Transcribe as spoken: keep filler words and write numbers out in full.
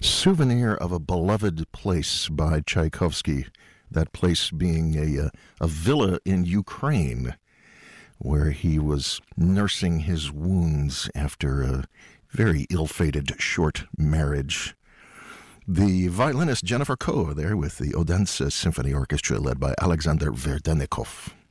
Souvenir of a Beloved Place by Tchaikovsky, that place being a, a villa in Ukraine where he was nursing his wounds after a very ill-fated short marriage. The violinist Jennifer Koh there with the Odense Symphony Orchestra led by Alexander Verdenikov.